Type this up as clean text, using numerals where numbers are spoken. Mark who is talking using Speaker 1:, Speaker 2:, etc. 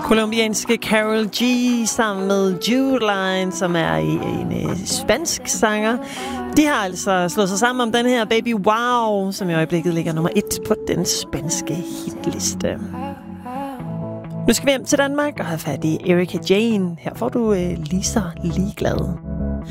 Speaker 1: Colombianske Karol G sammen med Jude Line, som er en spansk sanger. De har altså slået sig sammen om den her Baby Wow, som i øjeblikket ligger nummer 1 på den spanske hitliste. Nu skal vi hjem til Danmark og have fat i Erika Jane. Her får du Lige så ligeglad.